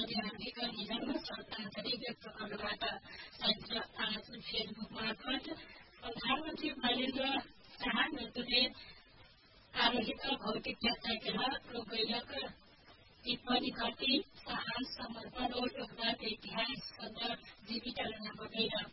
हार्दिक निधनमा श्रद्धाञ्जली व्यक्त गर्नुभएका साहित्य आज फेसबुक मार्फत प्रधानमन्त्री महेन्द्र शाह मृत्युले आरोहित भौतिक यात्राकेर लोकैलक टिप्पणी गर्दै साहस समर्पण और योगदानको इतिहास जीवित रहन बगैर